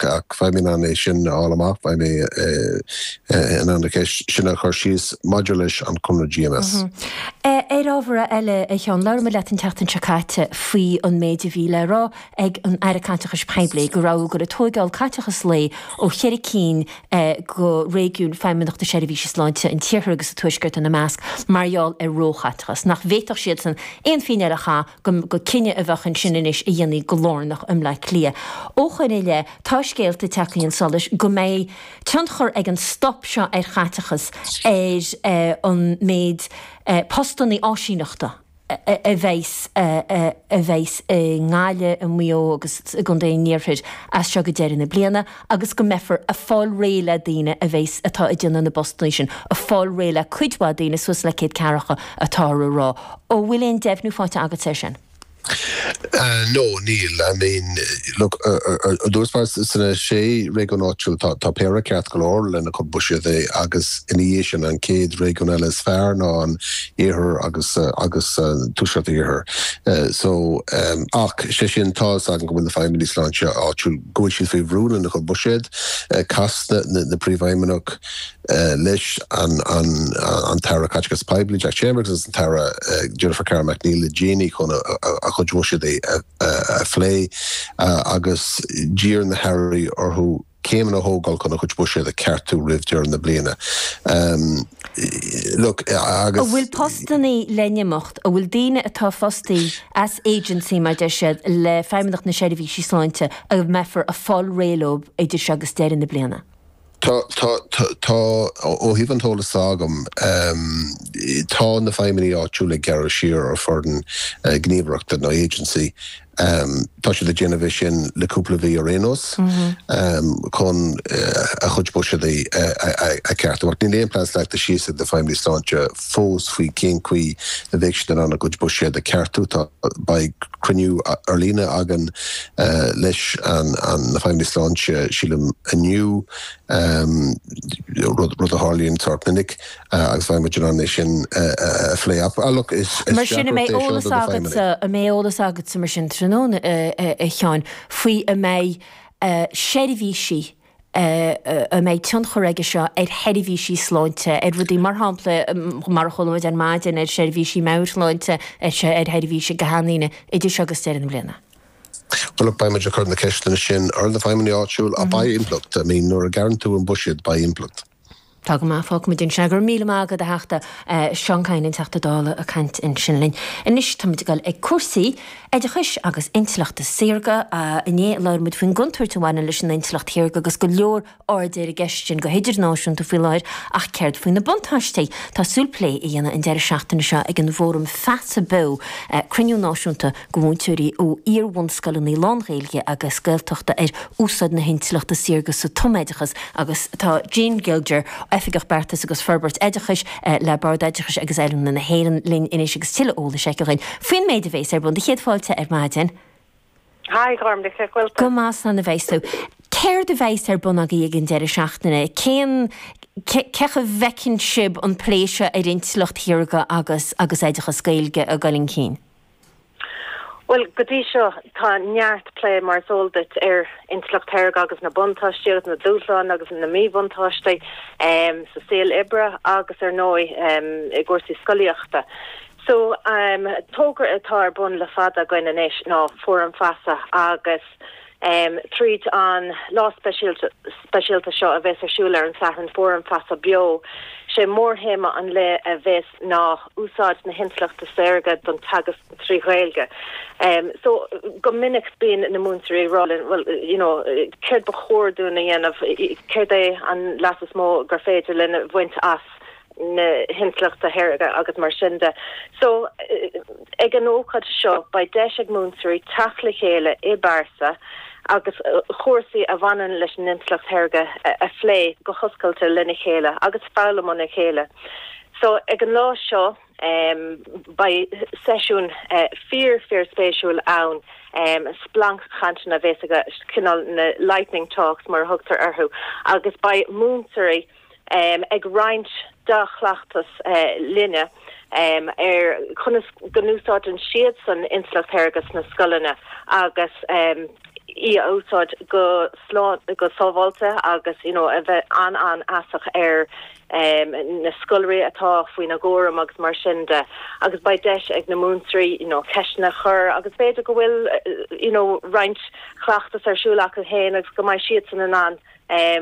feimine sin álamach ba mé in an sinna chuirsíos modulis an cumna GMS. Ábhar eile a chean leir me letain teachtain seáte faoi an méidir bhíle rá ag an aircantachas peibli go rá gur a tógáil catachas lé ó chéir cín go réún feimimeachta séirhíse sláinte an tíorthgus a tuisgurt an na measc marall a róchatachas nach bhéach siad san éon fiine acha go cinenne a bhechan sinis i dhéanaí golónach le lia. Ó chuin éile táiscéalta techaíon solis go méid teanchar ag an stop seo ar chatachas an méid postannaí áisíneachta a bheits ngáile a mó agus gon dé níorthid as seo go déir na bliana agus go mefar a fáil réile daine a bheits atá i dtíanana na Boston sin a fáil réile chuidhá daine sus le céad cearacha atá rá ó bhfuilon defhnú fáte agat sin. No, Neil, I mean, look, those parts sanna sé régonáitiúil tá péra ceart go leor lena chu buise agus initiation an céad régonile is fearr ná an éair agus túisiart éair. So, ach sé sin tá an go bhfuil na feimimí sláinte áitiúil gohfuil siad faoi bhrúna na chu buisiad casta na príomhhaimimeach leis an Tara Catchgas Pibley, Jack Chambers an Tara Jennifer Cara McNeil Jeannie chun a chudmúisiad a phlé agus dír na Harry orthú céim na hógáil chun a chudmúisiad a ceartú rih na bliana. Look, agus... bhfuil postannaí lennemocht a bhfuil daine atá fostaí as agency mar de siad le feimimeach na séirhísí sláinte a mefar a fáil réalób idir se agus déir na bliana. Tá ó híhantóla sagam tá na feimimí áitiúla gearra siar ar fordan gníomhreachta na agency tá sé de déanamh sin leúpla bhí arénos chun a chuid buise a cearthacht. Ní léon plans leat a síos de feimimí sláinte fós faoi cén chuí a bhéh sin an a chuid buise a ceartú tá ba cruniú arlína agan leis an na feimimí sláinte sílam aniu rud a hálíonn tarpnic agus bhaimiid an sin phlé ap. Mar sin mé ólas agat sa mar sin tróna a cheáin faoi a mé séirhísí a méid tionchoréige seo ar heirhísí sláinte ar rudí mar hápla mar choid an maidin ar séirhísí meirláinte ar heirhísí gohaníine idir segus déir an bliana. Well, by me chun na ceistena sin ar na feimimí áitiúil a ba implucht. I mean, nuair a garantú an buisiad ba implucht. Tá go má fág mu dún se gur míle mágad a heachta seancain in teachta dála a cant in sinlinn. Inis tá gail ag cuasaí idir chuis agus intlaachta sérga a iné leir mud faoin guntuirte bhaine leis an intlacht thiarga agus go leor áidir a geistin go héidir náisiúnta faoi leir ach ceird faoin na buntáistí tá súlplé i dhéana in deir seachtainna seo ag an bhórm fesa bu cruniú náisiúnta go bhúntúirí ó íorhhain scalannaí lánréilge agus gailteachta ar úsad na intlaachta sérga sa toméidechas agus tá Jean Gilger effigach Bertas agus Ferbert Edechis le Bard Edechis agus eilún na héan linn inis agus tiile óla seicáin. Fuin méid a bhééis ar bun de chéad fáilte ar maidin. Hai, Gorm, de chehfuil. Go más an na bhéisú. Céir de bhéis ar bun a gin deir seachtainna. Cecha bhecinn sib an pléise ar intlacht thiarga agus Edechas gailge a galinn cín. Well, godí seo tá neart play mar soldit intlacht thiarga agus na buntáistí na dúsláin agus na mí buntáistí sa Saol Ibre agus ar nói I gcuirsaí scoilíochta. So tógur atá bun le fada goin inis ná fórum fasa agus tríd an lá speisialta seo a bheits arsúla an sahan fórum fasa bio sé mór héma an le a bheits ná úsáid na hintlachta sérga don tagas trí ghailge. So go minic bíon na múntarí rálinn, well, you know, céir ba chóirúna dhéanamh, céir é an lasas mó gur féidir lena bhaint as na hintlachta herga agus mar sinnde. So ag an ócad seo ba deisig múntarí tafla chéile I Barsa agus chóirsaí a bhanan leis an intlacht herga a phlé go choscailte lena chéile agus fálamna chéile. So ag an lá seo by sesiún fear spéisiúil ann splank chantna bhésaga cinál na lightning talks mar thugtar arthú agus by múntarí ag roinnt dá chhlachtas linne chunas ganúsáid an siad san intlacht hergas na scolanna agus í úsáid go sábháilte agus a bheith an asach na sculrí atá faoin na ggóram agus mar sinnde agus ba deis ag na múnsrí ceisna chur agus beidir go bhfuil roint chhlaachtas arsúla go héin agus go mai siad san an